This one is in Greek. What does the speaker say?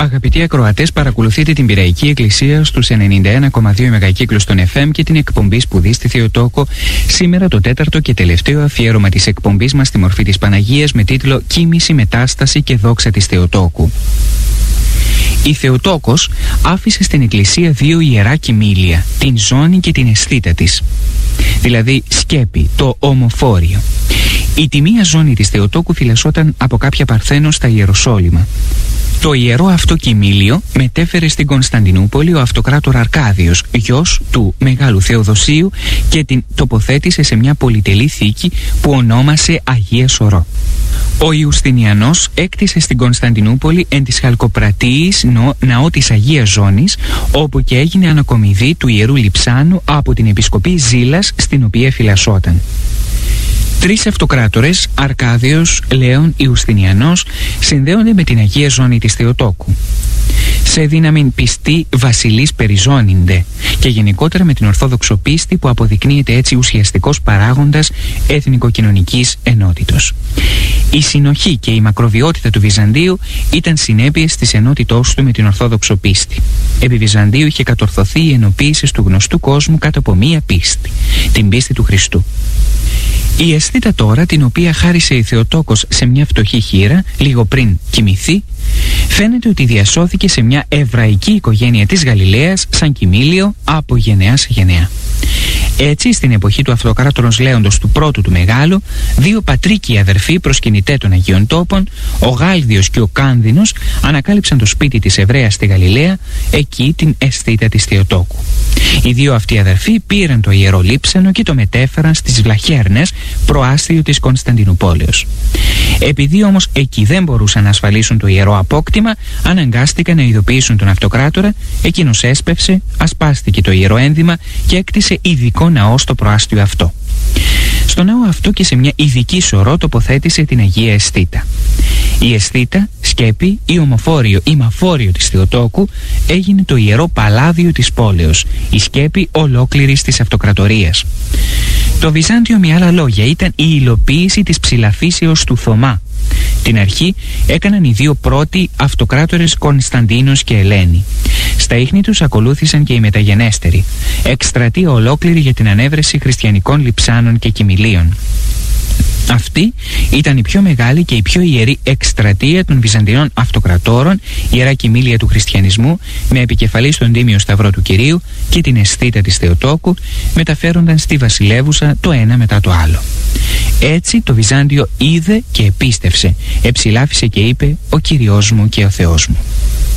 Αγαπητοί ακροατές, παρακολουθείτε την Πειραϊκή Εκκλησία στους 91,2 μεγακύκλους των FM και την εκπομπή Σπουδή στη Θεοτόκο. Σήμερα το τέταρτο και τελευταίο αφιέρωμα της εκπομπής μας στη μορφή της Παναγίας με τίτλο «Κοίμηση, Μετάσταση και Δόξα της Θεοτόκου». Η Θεοτόκος άφησε στην Εκκλησία δύο ιερά κοιμήλια, την ζώνη και την αισθήτα της, δηλαδή σκέπη, το ομοφόριο. Η τη μία ζώνη της Θεοτόκου φυλασσόταν από κάποια Παρθένο στα Ιεροσόλυμα. Το ιερό αυτό κοιμήλιο μετέφερε στην Κωνσταντινούπολη ο αυτοκράτορα Αρκάδιος, γιος του Μεγάλου Θεοδοσίου, και την τοποθέτησε σε μια πολυτελή θήκη που ονόμασε Αγία Σωρό. Ο Ιουστινιανός έκτισε στην Κωνσταντινούπολη εν της Χαλκοπρατίης ναό της Αγίας Ζώνης, όπου και έγινε ανακομιδή του ιερού λειψάνου από την επισκοπή Ζήλας, στην οποία φυλασσόταν. Τρεις αυτοκράτορες, Αρκάδιος, Λέων, Ιουστινιανός, συνδέονται με την Αγία Ζώνη της Θεοτόκου. Σε δύναμη πιστή βασιλείς περιζώνυνται και γενικότερα με την ορθόδοξο πίστη που αποδεικνύεται έτσι ουσιαστικός παράγοντας εθνικοκοινωνικής ενότητος. Η συνοχή και η μακροβιότητα του Βυζαντίου ήταν συνέπειες της ενότητός του με την ορθόδοξο πίστη. Επί Βυζαντίου είχε κατορθωθεί η ενοποίηση του γνωστού κόσμου κάτω από μία πίστη, την πίστη του Χριστού. Η αισθήτα τώρα, την οποία χάρισε η Θεοτόκος σε μια φτωχή χήρα λίγο πριν κοιμηθεί, φαίνεται ότι διασώθηκε σε μια εβραϊκή οικογένεια της Γαλιλαίας σαν κοιμήλιο από γενεά σε γενεά. Έτσι, στην εποχή του αυτοκράτορος Λέοντος του πρώτου του Μεγάλου, δύο πατρίκοι αδερφοί προσκυνητέ των Αγίων Τόπων, ο Γάλδιος και ο Κάνδινος, ανακάλυψαν το σπίτι της Εβραίας στη Γαλιλαία, εκεί την αισθήτα της Θεοτόκου. Οι δύο αυτοί αδερφοί πήραν το ιερό λείψανο και το μετέφεραν στις Βλαχέρνες, προάστιο της Κωνσταντινουπόλεως. Επειδή όμως εκεί δεν μπορούσαν να ασφαλίσουν το ιερό απόκτημα, αναγκάστηκαν να ειδοποιήσουν τον αυτοκράτορα. Εκείνος έσπευσε, ασπάστηκε το ιερό ένδυμα και έκτισε ειδικό ναό στο προάστιο αυτό. Στο ναό αυτό και σε μια ειδική σωρό τοποθέτησε την Αγία Αισθήτα. Η αισθήτα, σκέπη ή ομοφόριο ή μαφόριο της Θεοτόκου έγινε το ιερό παλάδιο της πόλεως, η σκέπη ολόκληρης της αυτοκρατορίας. Το Βυζάντιο, με άλλα λόγια, ήταν η υλοποίηση της ψηλαφήσεως του Θωμά. Την αρχή έκαναν οι δύο πρώτοι αυτοκράτορες Κωνσταντίνος και Ελένη. Στα ίχνη τους ακολούθησαν και οι μεταγενέστεροι, εκστρατεία ολόκληρη για την ανέβρεση χριστιανικών λειψάνων και κοιμηλίων. Αυτή ήταν η πιο μεγάλη και η πιο ιερή εκστρατεία των Βυζαντινών αυτοκρατόρων, ιερά κοιμήλια του χριστιανισμού, με επικεφαλή στον Τίμιο Σταυρό του Κυρίου και την αισθήτα της Θεοτόκου, μεταφέρονταν στη βασιλεύουσα το ένα μετά το άλλο. Έτσι το Βυζάντιο είδε και επίστευσε, εψηλάφισε και είπε «Ο Κυριός μου και ο Θεός μου».